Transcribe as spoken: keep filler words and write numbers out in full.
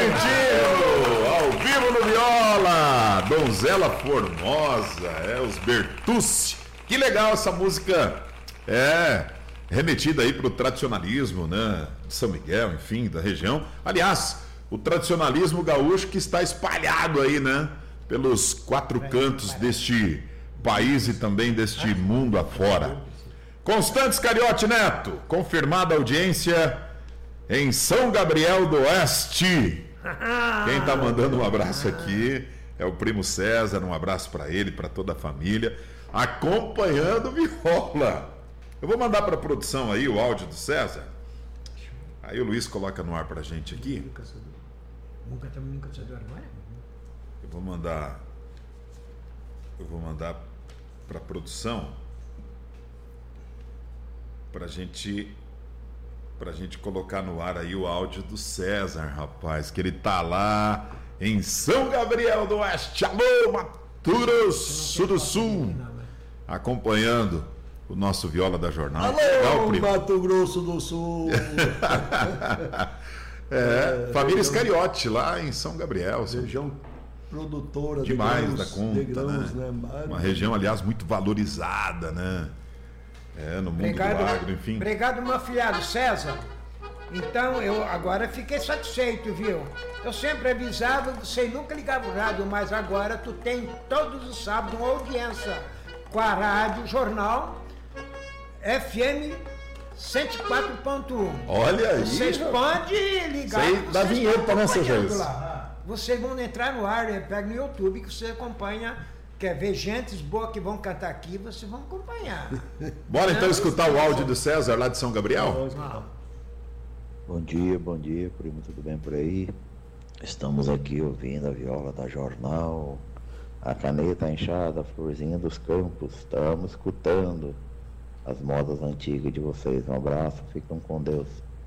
Quintino, ao vivo no viola, Donzela Formosa, é, os Bertucci. Que legal essa música, é, remetida aí para o tradicionalismo, né, de São Miguel, enfim, da região. Aliás, o tradicionalismo gaúcho que está espalhado aí, né, pelos quatro cantos deste país e também deste mundo afora. Constantes Cariote Neto, confirmada a audiência em São Gabriel do Oeste. Quem está mandando um abraço aqui é o primo César, um abraço para ele, para toda a família, acompanhando viola. Eu vou mandar para a produção aí o áudio do César. Aí o Luiz coloca no ar para a gente aqui. Eu vou mandar, eu vou mandar para a produção para a gente... pra gente colocar no ar aí o áudio do César, rapaz, que ele tá lá em São Gabriel do Oeste, alô, Mato Grosso do Sul, acompanhando o nosso Viola da Jornal. Alô, legal, Mato Grosso do Sul. é, é, família Iscariote, lá em São Gabriel. Região produtora demais de grãos, da conta, de grãos, né? né? Uma região, aliás, muito valorizada, né? É, no mundo obrigado, do agro, enfim. Obrigado, meu afilhado César. Então, eu agora fiquei satisfeito, viu? Eu sempre avisava, você nunca ligava o rádio, mas agora tu tem todos os sábados uma audiência com a rádio, jornal, F M cento e quatro ponto um. Olha aí. Vocês podem ligar. Isso aí dá vinheta, né, seu Reis? Vocês vão entrar no ar, pega no YouTube que você acompanha. Quer ver gentes boas que vão cantar aqui, vocês vão acompanhar. Bora então escutar o áudio do César lá de São Gabriel? Ah. Bom dia, bom dia, primo, tudo bem por aí? Estamos aqui ouvindo a viola da Jornal, a caneta inchada, a florzinha dos campos. Estamos escutando as modas antigas de vocês. Um abraço, ficam com Deus.